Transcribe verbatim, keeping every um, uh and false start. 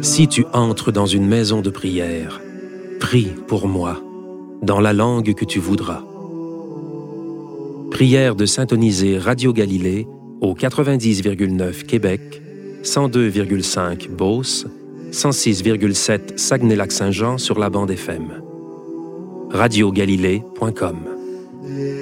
Si tu entres dans une maison de prière, prie pour moi, dans la langue que tu voudras. Prière de syntoniser Radio Galilée au quatre-vingt-dix virgule neuf Québec, cent deux virgule cinq Beauce, cent six virgule sept Saguenay-Lac-Saint-Jean sur la bande F M. radio galilée point com